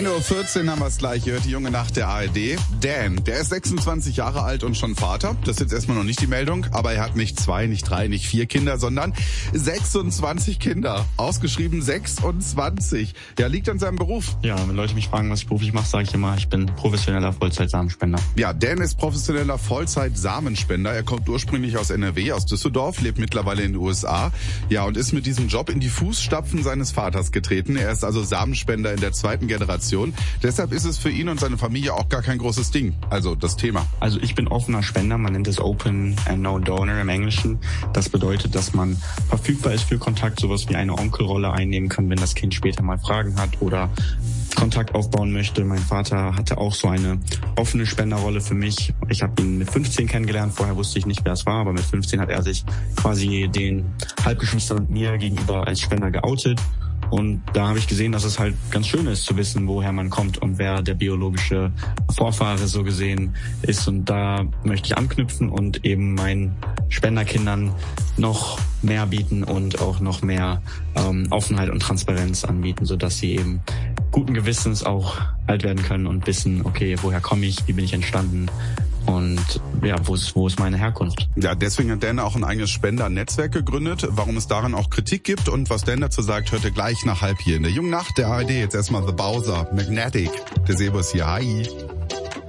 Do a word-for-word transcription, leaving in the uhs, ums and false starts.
ein Uhr vierzehn haben wir es gleich gehört, die junge Nacht der A R D. Dan, der ist sechsundzwanzig Jahre alt und schon Vater. Das ist jetzt erstmal noch nicht die Meldung, aber er hat nicht zwei, nicht drei, nicht vier Kinder, sondern sechsundzwanzig Kinder. Ausgeschrieben sechsundzwanzig. Ja, liegt an seinem Beruf. Ja, wenn Leute mich fragen, was ich beruflich mache, sage ich immer, ich bin professioneller Vollzeit-Samenspender. Ja, Dan ist professioneller Vollzeit-Samenspender. Er kommt ursprünglich aus N R W, aus Düsseldorf, lebt mittlerweile in den U S A. Ja, und ist mit diesem Job in die Fußstapfen seines Vaters getreten. Er ist also Samenspender in der zweiten Generation. Deshalb ist es für ihn und seine Familie auch gar kein großes Ding. Also das Thema. Also ich bin offener Spender, man nennt es Open and No Donor im Englischen. Das bedeutet, dass man verfügbar ist für Kontakt, sowas wie eine Onkelrolle einnehmen kann, wenn das Kind später mal Fragen hat oder Kontakt aufbauen möchte. Mein Vater hatte auch so eine offene Spenderrolle für mich. Ich habe ihn mit fünfzehn kennengelernt, vorher wusste ich nicht, wer es war, aber mit fünfzehn hat er sich quasi den Halbgeschwistern und mir gegenüber als Spender geoutet. Und da habe ich gesehen, dass es halt ganz schön ist zu wissen, woher man kommt und wer der biologische Vorfahre so gesehen ist. Und da möchte ich anknüpfen und eben meinen Spenderkindern noch mehr bieten und auch noch mehr ähm, Offenheit und Transparenz anbieten, sodass sie eben guten Gewissens auch alt werden können und wissen, okay, woher komme ich, wie bin ich entstanden und ja, wo ist, wo ist meine Herkunft? Ja, deswegen hat Dan auch ein eigenes Spendernetzwerk gegründet. Warum es daran auch Kritik gibt und was Dan dazu sagt, hört ihr gleich nach halb hier in der jungen Nacht der A R D. Jetzt erstmal The Bowser, Magnetic. Der Sebus hier, hi.